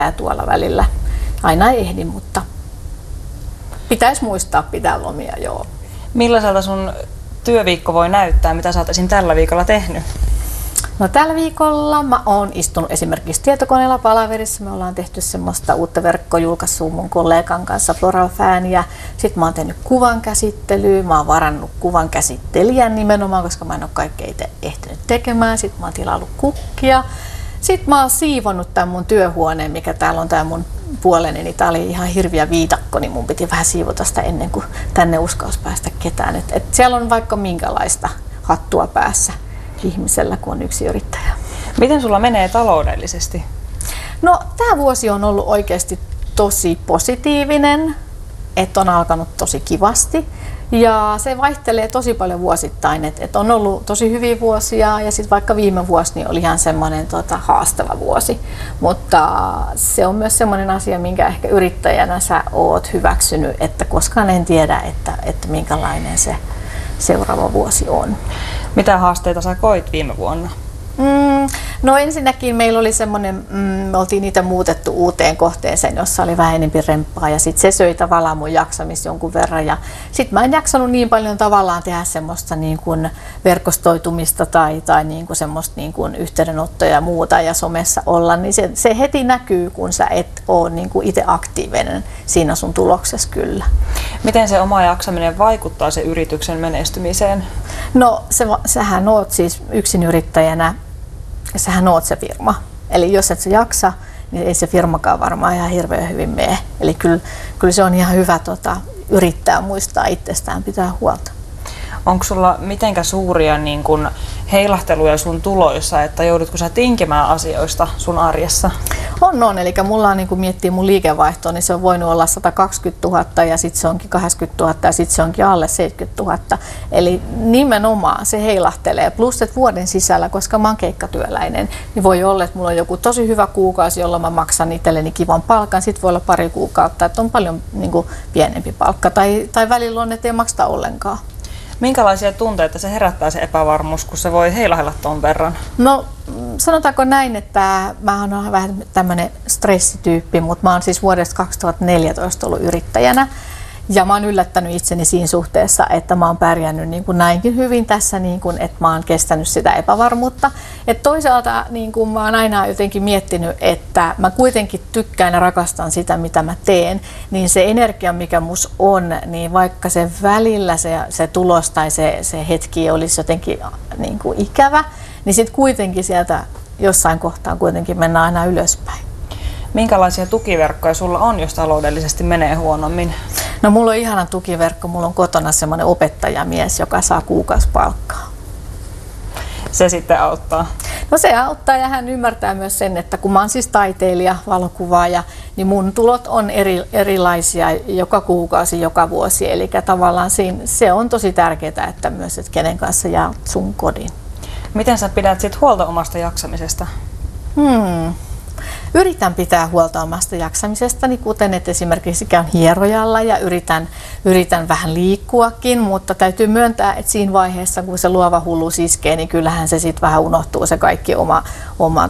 tuolla välillä. Aina ei ehdi, mutta pitäisi muistaa pitää lomia, joo. Millaiselta sun työviikko voi näyttää? Mitä sä oot esim. Tällä viikolla tehnyt? No tällä viikolla mä oon istunut esimerkiksi tietokoneella palaverissa. Me ollaan tehty semmoista uutta verkkojulkaisua mun kollegan kanssa Floral Fan. Ja sit mä oon tehnyt kuvan käsittelyä. Mä oon varannut kuvan käsittelijän nimenomaan, koska mä en oo kaikkea itse ehtinyt tekemään. Sit mä oon tilaillut kukkia. Sitten mä oon siivonnut tämän mun työhuoneen, mikä täällä on tää mun puoleni, niin tää oli ihan hirviä viidakko, niin mun piti vähän siivota sitä ennen kuin tänne uskalsi päästä ketään. Et siellä on vaikka minkälaista hattua päässä ihmisellä, kun on yksi yrittäjä. Miten sulla menee taloudellisesti? No tää vuosi on ollut oikeasti tosi positiivinen, että on alkanut tosi kivasti. Ja se vaihtelee tosi paljon vuosittain, että on ollut tosi hyviä vuosia ja sitten vaikka viime vuosi niin oli ihan semmoinen haastava vuosi. Mutta se on myös semmoinen asia, minkä ehkä yrittäjänä sä oot hyväksynyt, että koskaan en tiedä, että minkälainen se seuraava vuosi on. Mitä haasteita sä koit viime vuonna? No ensinnäkin meillä oli semmoinen, me oltiin niitä muutettu uuteen kohteeseen, jossa oli vähän enemmän remppaa ja sitten se söi tavallaan mun jaksamista jonkun verran ja sitten mä en jaksanut niin paljon tavallaan tehdä semmoista niin kuin verkostoitumista tai niin kuin semmoista niin kuin yhteydenottoja ja muuta ja somessa olla, niin se heti näkyy, kun sä et ole niin kuin itse aktiivinen siinä sun tuloksessa kyllä. Miten se oma jaksaminen vaikuttaa sen yrityksen menestymiseen? No sähän oot siis yksinyrittäjänä, sähän oot se firma. Eli jos et sä jaksa, niin ei se firmakaan varmaan ihan hirveän hyvin mene. Eli kyllä se on ihan hyvä yrittää muistaa itsestään, pitää huolta. Onko sulla mitenkä suuria niin kun heilahteluja sun tuloissa, että joudutko sä tinkimään asioista sun arjessa? On. Eli mulla on, niin kun miettii mun liikevaihtoa, niin se on voinut olla 120 000 ja sitten se onkin 80 000 ja sitten se onkin alle 70 000. Eli nimenomaan se heilahtelee. Plus, että vuoden sisällä, koska mä oon keikkatyöläinen, niin voi olla, että mulla on joku tosi hyvä kuukausi, jolla mä maksan itselleni kivan palkan. Sitten voi olla pari kuukautta, että on paljon niin kun pienempi palkka tai välillä on, että ei makseta ollenkaan. Minkälaisia tunteita se herättää se epävarmuus, kun se voi heilahdella ton verran? No sanotaanko näin, että mä oon vähän tämmönen stressityyppi, mutta mä oon siis vuodesta 2014 ollut yrittäjänä. Ja mä oon yllättänyt itseni siinä suhteessa, että mä oon pärjännyt niin kuin näinkin hyvin tässä, niin kuin, että mä oon kestänyt sitä epävarmuutta. Et toisaalta niin kuin mä oon aina jotenkin miettinyt, että mä kuitenkin tykkään ja rakastan sitä, mitä mä teen, niin se energia, mikä mus on, niin vaikka se välillä se tulos tai se hetki olisi jotenkin niin kuin ikävä, niin sitten kuitenkin sieltä jossain kohtaa kuitenkin mennään aina ylöspäin. Minkälaisia tukiverkkoja sulla on, jos taloudellisesti menee huonommin? No mulla on ihana tukiverkko. Mulla on kotona semmoinen opettajamies, joka saa kuukausipalkkaa. Se sitten auttaa? No se auttaa ja hän ymmärtää myös sen, että kun mä oon siis taiteilija, valokuvaaja, niin mun tulot on erilaisia joka kuukausi, joka vuosi. Eli tavallaan se on tosi tärkeää, että myös, että kenen kanssa jaat sun kodin. Miten sä pidät sit huolta omasta jaksamisesta? Yritän pitää huolta omasta jaksamisestani, kuten että esimerkiksi käyn hierojalla ja yritän vähän liikkuakin, mutta täytyy myöntää, että siinä vaiheessa, kun se luova hulluus iskee, niin kyllähän se sitten vähän unohtuu se kaikki oma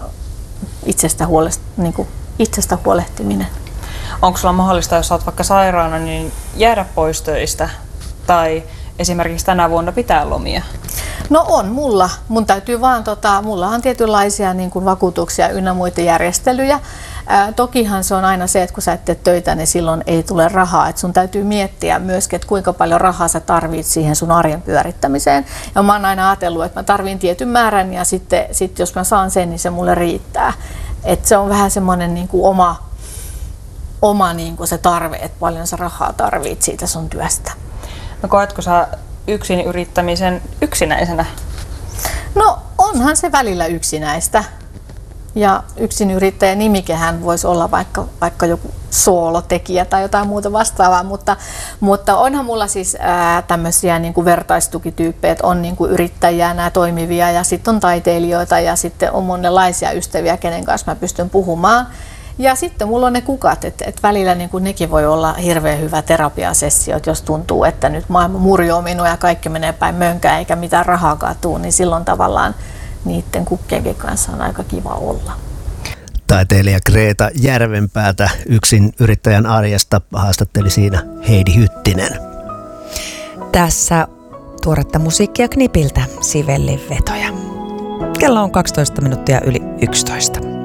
itsestä huolehtiminen. Onko sulla mahdollista, jos olet vaikka sairaana, niin jäädä pois töistä tai esimerkiksi tänä vuonna pitää lomia? No on mulla. Mun täytyy vaan, mulla on tietynlaisia niin kuin vakuutuksia ynnä muita järjestelyjä. Tokihan se on aina se, että kun sä et tee töitä, niin silloin ei tule rahaa. Et sun täytyy miettiä myöskin, että kuinka paljon rahaa sä tarvit siihen sun arjen pyörittämiseen. Ja mä oon aina ajatellut, että mä tarvin tietyn määrän ja sitten jos mä saan sen, niin se mulle riittää. Et se on vähän semmoinen niin kuin oma niin kuin se tarve, että paljon sä rahaa tarvit siitä sun työstä. No koetko sä yksin yrittämisen yksinäisenä? No onhan se välillä yksinäistä. Ja yksinyrittäjän nimikehän voisi olla vaikka joku soolotekijä tai jotain muuta vastaavaa, mutta onhan mulla siis tämmöisiä niin kuin vertaistukityyppejä, että on niin kuin yrittäjiä, nämä toimivia ja sitten on taiteilijoita ja sitten on monenlaisia ystäviä, kenen kanssa mä pystyn puhumaan. Ja sitten mulla on ne kukat, että välillä niin kuin nekin voi olla hirveän hyvä terapiasessio, jos tuntuu, että nyt maailma murjoo minua ja kaikki menee päin mönkään eikä mitään rahaakaan tule, niin silloin tavallaan niiden kukkienkin kanssa on aika kiva olla. Taiteilija Greta Järvenpäätä yksin yrittäjän arjesta haastatteli siinä Heidi Hyttinen. Tässä tuoretta musiikkia Knipiltä, Sivellin vetoja. Kello on 12 minuuttia yli 11.